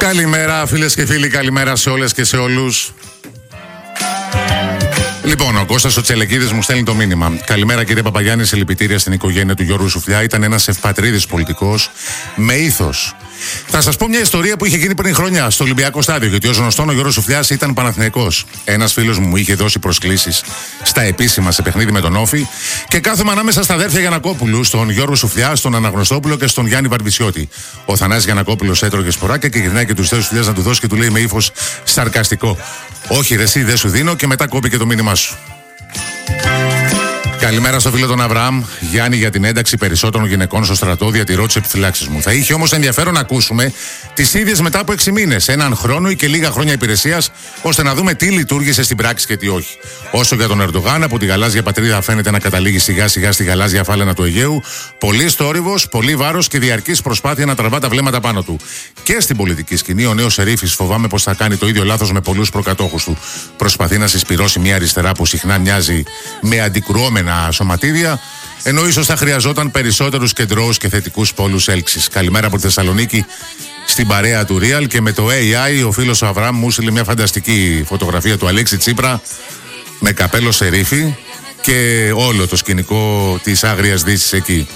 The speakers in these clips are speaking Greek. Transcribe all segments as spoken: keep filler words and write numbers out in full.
Καλημέρα φίλες και φίλοι, καλημέρα σε όλες και σε όλους. Λοιπόν, ο Κώστας ο Τσελεκίδης μου στέλνει το μήνυμα. Καλημέρα κύριε Παπαγιάννη, συλληπιτήρια στην οικογένεια του Γιώργου Σουφλιά. Ήταν ένας ευπατρίδης πολιτικός με ήθος. Θα σας πω μια ιστορία που είχε γίνει πριν χρόνια στο Ολυμπιακό Στάδιο. Γιατί ως γνωστόν ο Γιώργος Σουφλιάς ήταν Παναθηναϊκός. Ένας φίλος μου είχε δώσει προσκλήσεις στα επίσημα σε παιχνίδι με τον Όφη και κάθομαι ανάμεσα στα αδέρφια Γιαννακόπουλου, στον Γιώργο Σουφλιά, στον Αναγνωστόπουλο και στον Γιάννη Βαρβισιώτη. Ο Θανάσης Γιαννακόπουλος έτρωγε σποράκια και γυρνάει και του στέλνει Σουφλιάς να του δώσει και του λέει με ύφος σαρκαστικό: όχι, ρε, εσύ δεν σου δίνω, και μετά κόπηκε το μήνυμά σου. Καλημέρα στο φίλο τον Αβραάμ. Γιάννη, για την ένταξη περισσότερων γυναικών στο στρατό διατηρώ τις επιφυλάξεις μου. Θα είχε όμως ενδιαφέρον να ακούσουμε τις ίδιες μετά από έξι μήνες, έναν χρόνο ή και λίγα χρόνια υπηρεσίας, ώστε να δούμε τι λειτουργήσε στην πράξη και τι όχι. Όσο για τον Ερντογάν, από τη γαλάζια πατρίδα φαίνεται να καταλήγει σιγά σιγά στη γαλάζια φάλαινα του Αιγαίου. Πολύ θόρυβος, πολύ βάρος και διαρκής προσπάθεια να τραβά τα βλέμματα πάνω του. Και στην πολιτική σκηνή, ο νέος Σερίφης φοβάμαι πως θα κάνει το ίδιο λάθος με πολλούς προκατόχους του. Προσπαθεί να συσπυρώσει μια αριστερά που συχνά μοιάζει με αντικρουόμενα σωματίδια, ενώ ίσως θα χρειαζόταν περισσότερους κεντρώους και θετικούς πόλους έλξης. Καλημέρα από τη Θεσσαλονίκη στην παρέα του Real. Και με το έι άι ο φίλος ο Αβραάμ μου στείλε μια φανταστική φωτογραφία του Αλέξη Τσίπρα με καπέλο Σερίφη και όλο το σκηνικό της Άγριας Δύσης εκεί.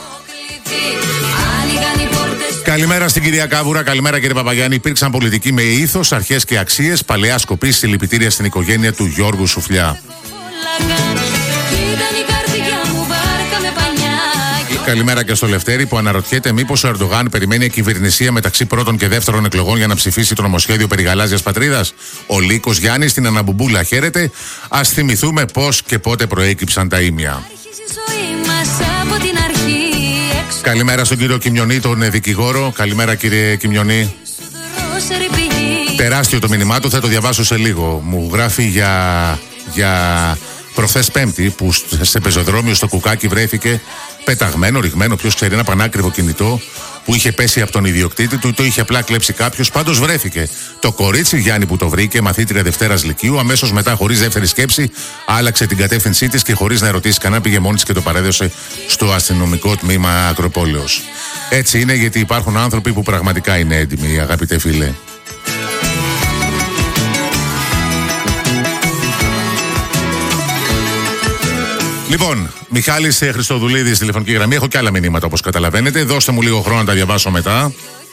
Καλημέρα στην κυρία Κάβουρα, καλημέρα κύριε Παπαγιάννη. Υπήρξαν πολιτικοί με ήθος, αρχές και αξίες, παλαιά σκοπή, συλληπιτήρια στην οικογένεια του Γιώργου Σουφλιά. Καλημέρα και στο Λευτέρη που αναρωτιέται μήπως ο Ερντογάν περιμένει εκυβερνησία μεταξύ πρώτων και δεύτερων εκλογών για να ψηφίσει το νομοσχέδιο περί γαλάζιας πατρίδας. Ο Λύκος Γιάννης στην Αναμπουμπούλα χαίρεται. Ας θυμηθούμε πώς και πότε προέκυψαν τα ήμια. Καλημέρα στον κύριο Κιμιονή, τον δικηγόρο. Καλημέρα κύριε Κιμιονή. Τεράστιο το μήνυμά του, θα το διαβάσω σε λίγο. Μου γράφει για, για προχθές Πέμπτη που σε πεζοδρόμιο στο Κουκάκι βρέθηκε πεταγμένο, ρηγμένο, ποιος ξέρει, ένα πανάκριβο κινητό που είχε πέσει από τον ιδιοκτήτη του, το είχε απλά κλέψει κάποιος. Πάντως βρέθηκε το κορίτσι Γιάννη που το βρήκε, μαθήτρια Δευτέρας Λυκείου. Αμέσως μετά, χωρίς δεύτερη σκέψη, άλλαξε την κατεύθυνσή της και χωρίς να ερωτήσει κανένα, πήγε μόνη της και το παρέδωσε στο αστυνομικό τμήμα Ακροπόλεως. Έτσι είναι, γιατί υπάρχουν άνθρωποι που πραγματικά είναι έντιμοι, αγαπητέ φίλε. Λοιπόν, Μιχάλης Χριστοδουλίδης, τηλεφωνική γραμμή. Έχω και άλλα μηνύματα όπως καταλαβαίνετε. Δώστε μου λίγο χρόνο να τα διαβάσω μετά.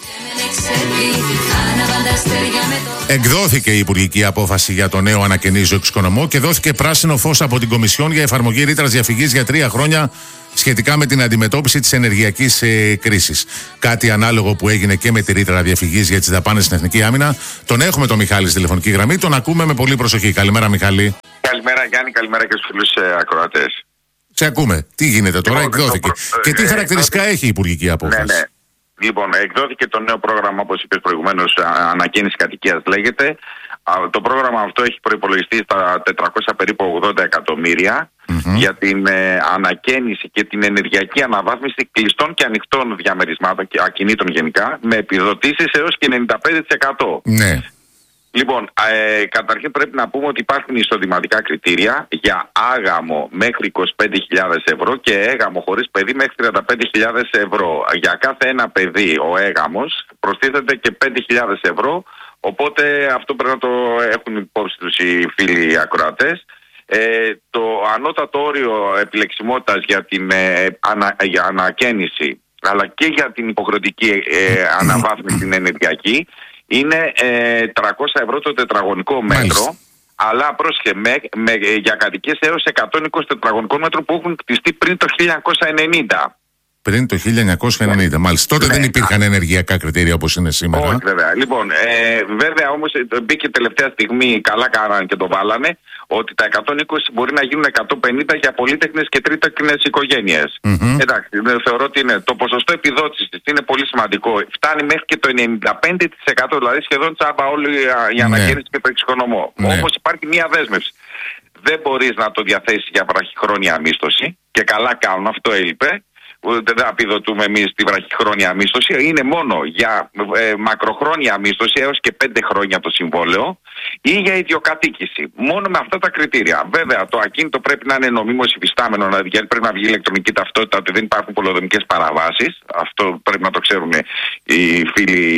Εκδόθηκε η υπουργική απόφαση για το νέο ανακαινίζιο εξοικονομό και δόθηκε πράσινο φως από την Κομισιόν για εφαρμογή ρήτρας διαφυγής για τρία χρόνια σχετικά με την αντιμετώπιση της ενεργειακής ε, κρίσης. Κάτι ανάλογο που έγινε και με τη ρήτρα διαφυγής για τις δαπάνες στην Εθνική Άμυνα. Τον έχουμε τον Μιχάλη στη τηλεφωνική γραμμή, τον ακούμε με πολύ προσοχή. Καλημέρα, Μιχάλη. Καλημέρα, Γιάννη, καλημέρα και στους φίλους ε, ακροατές. Σε ακούμε. Τι γίνεται τώρα, λοιπόν, εκδόθηκε. Προ... Και τι ε, χαρακτηριστικά ε, έχει η υπουργική απόφαση. Ναι, ναι. Λοιπόν, εκδόθηκε το νέο πρόγραμμα, όπως είπες προηγουμένως, ανακαίνιση κατοικίας λέγεται. Το πρόγραμμα αυτό έχει προϋπολογιστεί στα τετρακόσια περίπου ογδόντα εκατομμύρια mm-hmm. για την ε, ανακαίνιση και την ενεργειακή αναβάθμιση κλειστών και ανοιχτών διαμερισμάτων και ακινήτων γενικά, με επιδοτήσεις έως και ενενήντα πέντε τοις εκατό. Ναι. Λοιπόν, ε, καταρχήν πρέπει να πούμε ότι υπάρχουν εισοδηματικά κριτήρια για άγαμο μέχρι είκοσι πέντε χιλιάδες ευρώ και έγαμο χωρίς παιδί μέχρι τριάντα πέντε χιλιάδες ευρώ. Για κάθε ένα παιδί ο έγαμος προστίθεται και πέντε χιλιάδες ευρώ, οπότε αυτό πρέπει να το έχουν υπόψη τους οι φίλοι ακροατές. Ε, το ανώτατο όριο επιλεξιμότητας για την ε, ανα, για ανακαίνιση αλλά και για την υποχρεωτική ε, αναβάθμιση την ενεργειακή είναι ε, τριακόσια ευρώ το τετραγωνικό μέτρο. Μάλιστα. Αλλά πρόσχε, με, με, για κατοικίες έως εκατόν είκοσι τετραγωνικών μέτρων που έχουν κτιστεί πριν το χίλια εννιακόσια ενενήντα. Πριν το χίλια εννιακόσια ενενήντα, μάλιστα. Τότε ναι, δεν υπήρχαν α... ενεργειακά κριτήρια όπως είναι σήμερα. Όχι, βέβαια. Λοιπόν, ε, βέβαια όμως μπήκε τελευταία στιγμή, καλά κάνανε και το βάλανε, ότι τα εκατόν είκοσι μπορεί να γίνουν εκατόν πενήντα για πολύτεκνες και τρίτεκνες οικογένειες. Mm-hmm. Εντάξει, θεωρώ ότι είναι. Το ποσοστό επιδότησης είναι πολύ σημαντικό. Φτάνει μέχρι και το ενενήντα πέντε τοις εκατό, δηλαδή σχεδόν τσάμπα όλη η ανακαίνιση ναι. και το εξοικονομώ. Ναι. Όμως υπάρχει μία δέσμευση. Δεν μπορείς να το διαθέσεις για βραχυχρόνια μίσθωση και καλά κάνουν, αυτό έλειπε. Δεν επιδοτούμε εμείς τη βραχυχρόνια μίσθωση, είναι μόνο για ε, μακροχρόνια μίσθωση έως και πέντε χρόνια το συμβόλαιο ή για ιδιοκατοίκηση. Μόνο με αυτά τα κριτήρια. Βέβαια, το ακίνητο πρέπει να είναι νομίμως υφιστάμενο, δηλαδή πρέπει να βγει ηλεκτρονική ταυτότητα, ότι δεν υπάρχουν πολεοδομικές παραβάσεις. Αυτό πρέπει να το ξέρουν οι φίλοι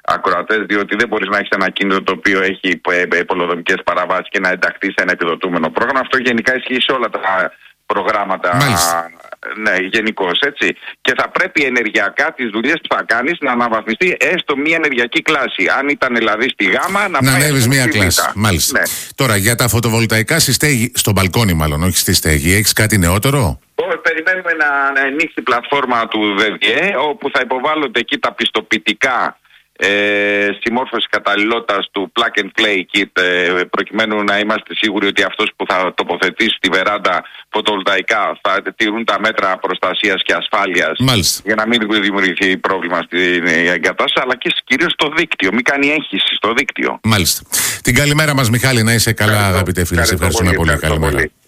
ακροατές, διότι δεν μπορείς να έχεις ένα κίνητο το οποίο έχει πολεοδομικές παραβάσεις και να ενταχθεί σε ένα επιδοτούμενο πρόγραμμα. Αυτό γενικά ισχύει σε όλα τα προγράμματα. Μάλιστα. Ναι, γενικώς, έτσι. Και θα πρέπει ενεργειακά τις δουλειές που θα κάνεις να αναβαθμιστεί έστω μία ενεργειακή κλάση. Αν ήταν δηλαδή στη γάμα, να, να πάει ανέβεις μία κλάση. Β. Μάλιστα. Ναι. Τώρα για τα φωτοβολταϊκά στη στέγη, στο μπαλκόνι μάλλον, όχι στη στέγη, έχεις κάτι νεότερο? Περιμένουμε να ανοίξει η πλατφόρμα του ΔΕΔΙΕ, όπου θα υποβάλλονται εκεί τα πιστοποιητικά ε, συμμόρφωση καταλληλότητας του plug and play kit, ε, προκειμένου να είμαστε σίγουροι ότι αυτός που θα τοποθετήσει στη βεράντα φωτοβολταϊκά θα τηρούν τα μέτρα προστασίας και ασφάλειας. Μάλιστα. Για να μην δημιουργηθεί πρόβλημα στην εγκατάσταση, αλλά και κυρίως στο δίκτυο. Μην κάνει έγχυση στο δίκτυο. Μάλιστα. Την καλημέρα μας, Μιχάλη, να είσαι καλά, αγαπητέ φίλε. Σε ευχαριστούμε πολύ. Καλημέρα.